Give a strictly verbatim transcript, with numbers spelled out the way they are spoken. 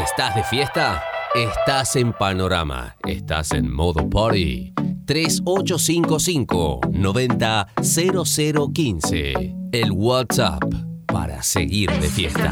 ¿Estás de fiesta? Estás en Panorama. Estás en modo party. tres ocho cinco cinco, nueve cero cero uno cinco. El WhatsApp para seguir de fiesta.